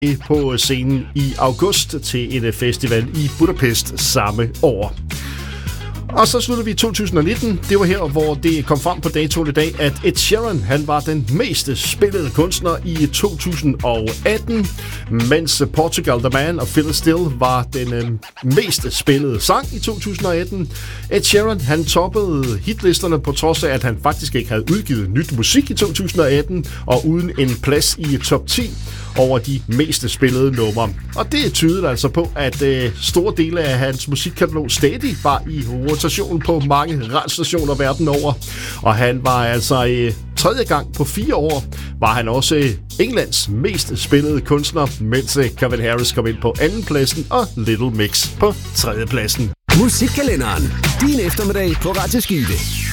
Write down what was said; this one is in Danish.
på scenen i august til en festival i Budapest samme år. Og så slutter vi i 2019. Det var her, hvor det kom frem på datoen i dag, at Ed Sheeran, han var den mest spillede kunstner i 2018, mens Portugal The Man og Phil Still var den mest spillede sang i 2018. Ed Sheeran, han toppede hitlisterne på trods af, at han faktisk ikke havde udgivet nyt musik i 2018, og uden en plads i top 10 over de mest spillede numre. Og det tyder altså på, at store dele af hans musikkatalog stadig var i rotation på mange radiostationer verden over. Og han var altså tredje gang på 4 år, var han også Englands mest spillede kunstner, mens Calvin Harris kom ind på andenpladsen og Little Mix på tredjepladsen. Musikkalenderen. Din eftermiddag på Radio Skive.